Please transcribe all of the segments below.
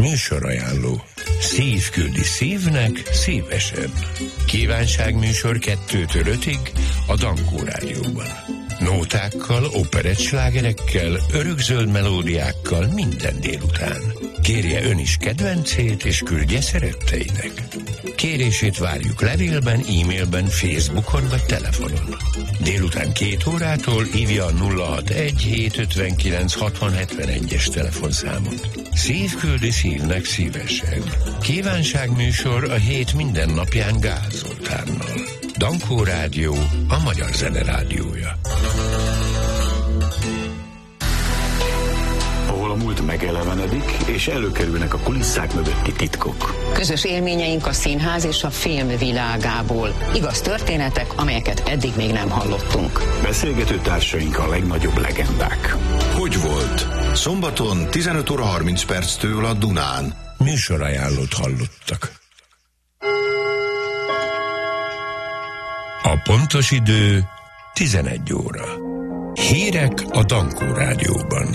Műsorajánló. Szív küldi szívnek szívesen. Kívánságműsor 2-től 5-ig a Dankó Rádióban. Nótákkal, operettslágerekkel, örökzöld melódiákkal minden délután. Kérje ön is kedvencét, és küldje szeretteinek. Kérését várjuk levélben, e-mailben, Facebookon vagy telefonon. Délután 2 órától hívja a 061-759-6071-es telefonszámot. Szív küldi szívnek szívesen. Kívánságműsor a hét minden napján Gál Zoltánnal. Dankó Rádió, a magyar zene rádiója. Ahol a múlt megelevenedik, és előkerülnek a kulisszák mögötti titkok. Közös élményeink a színház és a film világából. Igaz történetek, amelyeket eddig még nem hallottunk. Beszélgető társaink a legnagyobb legendák. Hogy volt? Szombaton 15 óra 30 perctől a Dunán. Műsorajánlót hallottak. A pontos idő 11 óra. Hírek a Dankó Rádióban.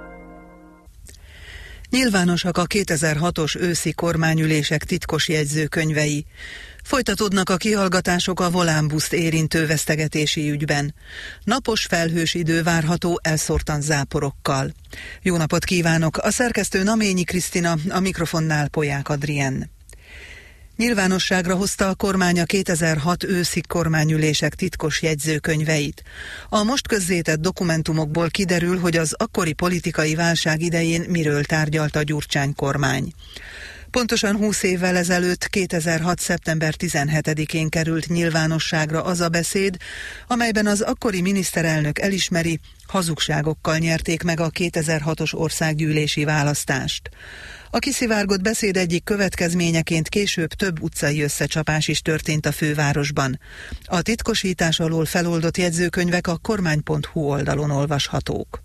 Nyilvánosak a 2006-os őszi kormányülések titkos jegyzőkönyvei. Folytatódnak a kihallgatások a Volánbuszt érintő vesztegetési ügyben. Napos, felhős idő várható elszórtan záporokkal. Jó napot kívánok! A szerkesztő Naményi Krisztina, a mikrofonnál Polyák Adrien. Nyilvánosságra hozta a kormány a 2006 őszi kormányülések titkos jegyzőkönyveit. A most közzétett dokumentumokból kiderül, hogy az akkori politikai válság idején miről tárgyalt a Gyurcsány kormány. Pontosan 20 évvel ezelőtt, 2006. szeptember 17-én került nyilvánosságra az a beszéd, amelyben az akkori miniszterelnök elismeri, hazugságokkal nyerték meg a 2006-os országgyűlési választást. A kiszivárgott beszéd egyik következményeként később több utcai összecsapás is történt a fővárosban. A titkosítás alól feloldott jegyzőkönyvek a kormány.hu oldalon olvashatók.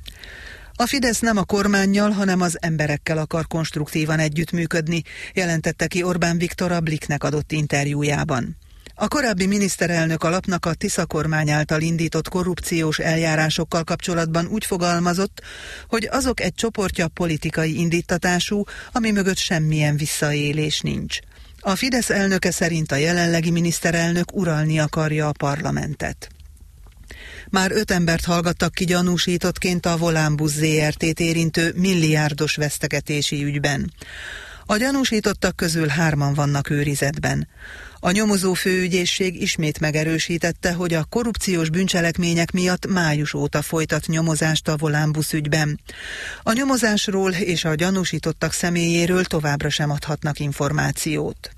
A Fidesz nem a kormánnyal, hanem az emberekkel akar konstruktívan együttműködni, jelentette ki Orbán Viktor a Blicknek adott interjújában. A korábbi miniszterelnök a lapnak a Tisza kormány által indított korrupciós eljárásokkal kapcsolatban úgy fogalmazott, hogy azok egy csoportja politikai indíttatású, ami mögött semmilyen visszaélés nincs. A Fidesz elnöke szerint a jelenlegi miniszterelnök uralni akarja a parlamentet. Már 5 embert hallgattak ki gyanúsítottként a Volánbusz ZRT-t érintő milliárdos vesztegetési ügyben. A gyanúsítottak közül 3-an vannak őrizetben. A nyomozó főügyészség ismét megerősítette, hogy a korrupciós bűncselekmények miatt május óta folytat nyomozást a Volánbusz ügyben. A nyomozásról és a gyanúsítottak személyéről továbbra sem adhatnak információt.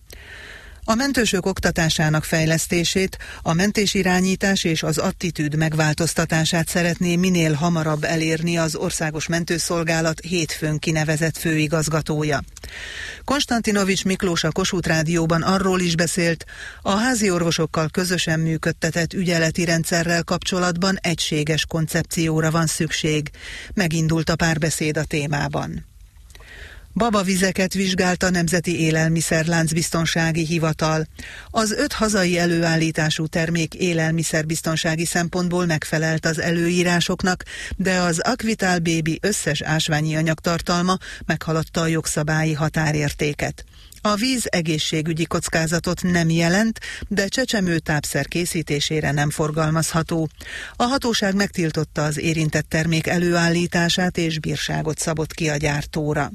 A mentősök oktatásának fejlesztését, a mentésirányítás és az attitűd megváltoztatását szeretné minél hamarabb elérni az Országos Mentőszolgálat hétfőn kinevezett főigazgatója. Konstantinovics Miklós a Kossuth Rádióban arról is beszélt, a házi orvosokkal közösen működtetett ügyeleti rendszerrel kapcsolatban egységes koncepcióra van szükség. Megindult a párbeszéd a témában. Babavizeket vizsgált a Nemzeti Élelmiszerláncbiztonsági Hivatal. Az 5 hazai előállítású termék élelmiszerbiztonsági szempontból megfelelt az előírásoknak, de az Aquital Baby összes ásványi anyagtartalma meghaladta a jogszabályi határértéket. A víz egészségügyi kockázatot nem jelent, de csecsemő tápszer készítésére nem forgalmazható. A hatóság megtiltotta az érintett termék előállítását és bírságot szabott ki a gyártóra.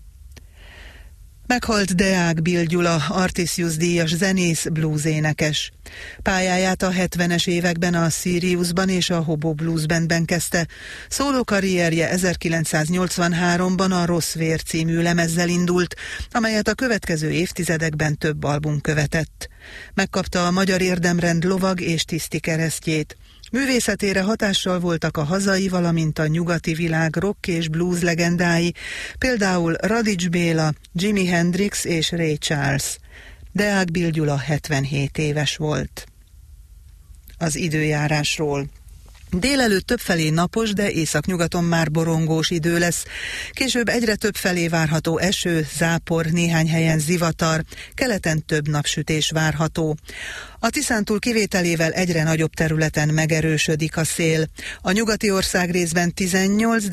Meghalt Deák Bill Gyula, Artisius díjas zenész, blues-énekes. Pályáját a 70-es években a Siriusban és a Hobo Blues Bandben kezdte. Szóló karrierje 1983-ban a Rossz Vér című lemezzel indult, amelyet a következő évtizedekben több album követett. Megkapta a Magyar Érdemrend lovag és tiszti keresztjét. Művészetére hatással voltak a hazai, valamint a nyugati világ rock és blues legendái, például Radics Béla, Jimi Hendrix és Ray Charles. Deák Bill Gyula 77 éves volt. Az időjárásról. Délelőtt többfelé napos, de északnyugaton már borongós idő lesz. Később egyre többfelé várható eső, zápor, néhány helyen zivatar, keleten több napsütés várható. A Tiszántúl kivételével egyre nagyobb területen megerősödik a szél. A nyugati országrészben 18,